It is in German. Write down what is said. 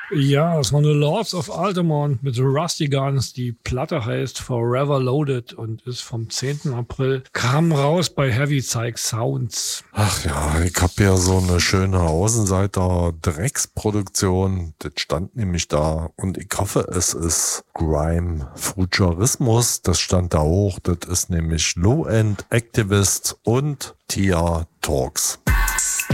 Ja, das war eine Lords of Altamont mit Rusty Guns. Die Platte heißt Forever Loaded und ist vom 10. April. Kam raus bei Heavy Psych Sounds. Ach ja, ich hab ja so eine schöne Außenseiter-Drecksproduktion. Das stand nämlich da und ich hoffe, es ist Grime Futurismus. Das stand da hoch. Das ist nämlich Low-End Activist und Tia Talks.